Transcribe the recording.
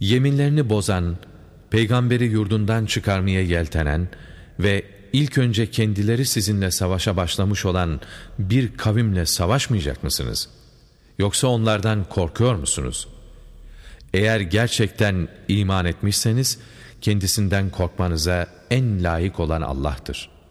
Yeminlerini bozan, peygamberi yurdundan çıkarmaya yeltenen ve ilk önce kendileri sizinle savaşa başlamış olan bir kavimle savaşmayacak mısınız? Yoksa onlardan korkuyor musunuz? Eğer gerçekten iman etmişseniz, kendisinden korkmanıza en layık olan Allah'tır.